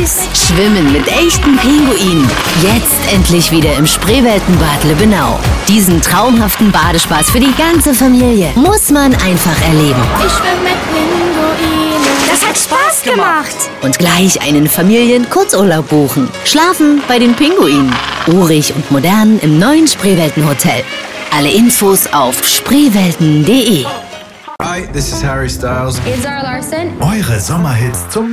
los. Schwimmen mit echten Pinguinen. Jetzt endlich wieder im Spreeweltenbad Lübbenau. Diesen traumhaften Badespaß für die ganze Familie muss man einfach erleben. Ich schwimme mit Pinguinen. Das hat Spaß gemacht. Und gleich einen Familien-Kurzurlaub buchen. Schlafen bei den Pinguinen. Urig und modern im neuen Spreeweltenhotel. Alle Infos auf spreewelten.de. Hi, this is Harry Styles. It's Zara Larson. Eure Sommerhits zum